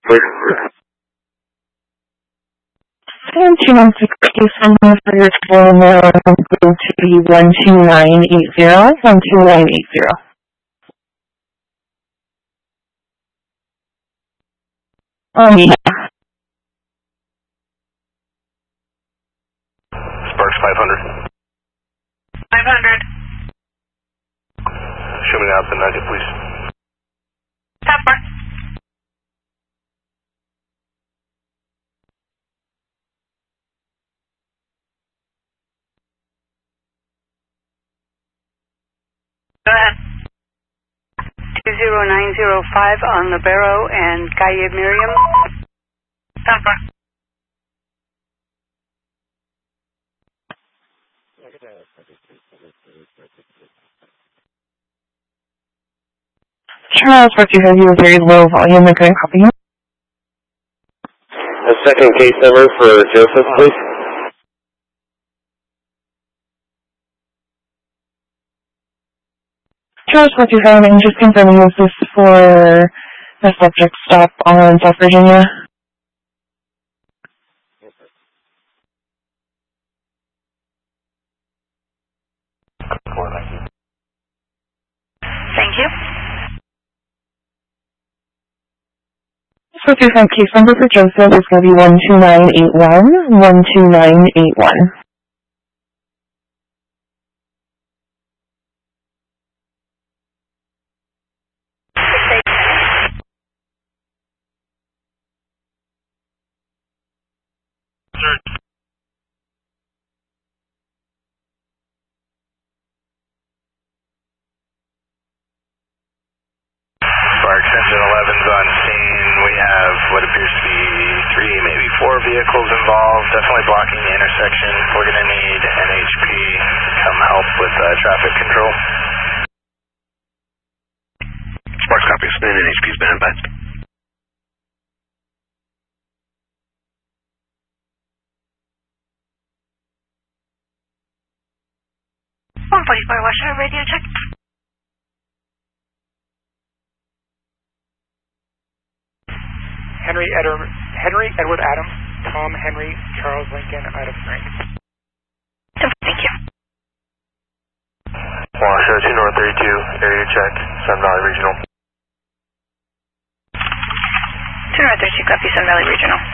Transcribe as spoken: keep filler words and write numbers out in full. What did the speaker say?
And two one six case number for your phone will go to be one two nine eight zero, one two nine eight zero. Um, yeah. Sparks five hundred. five hundred. Show me now the nugget, please. Top bar. Go ahead. two zero nine zero five on Libero and Calle Miriam. Top bar. Charles, what do you have? You have very low volume. I couldn't copy you. A second case number for Joseph, please. Charles, what do you have? And just confirming, is this for a subject stop on South Virginia? Thank you. So two cent case number for Joseph is going to be one two nine eight one, one two nine eight one. Sparks engine eleven's on scene. We have what appears to be three, maybe four vehicles involved, definitely blocking the intersection. We're going to need N H P to come help with uh, traffic control. Sparks copy, spin, N H P's been advised. one forty-four, Washington radio check. Henry, Eder, Henry Edward Adams, Tom Henry, Charles Lincoln, Item Frank. Thank you. Washoe two North thirty-two, area check, Sun Valley Regional. two North thirty-two, copy, Sun Valley Regional.